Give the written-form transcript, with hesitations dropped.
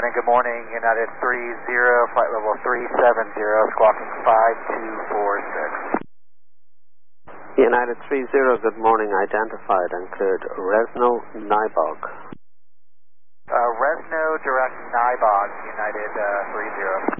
Shannon, good morning. United 30, flight level 370, squawking 5246. United 30, good morning. Identified and cleared Resno, Nybog. Resno, direct Nybog, United 30.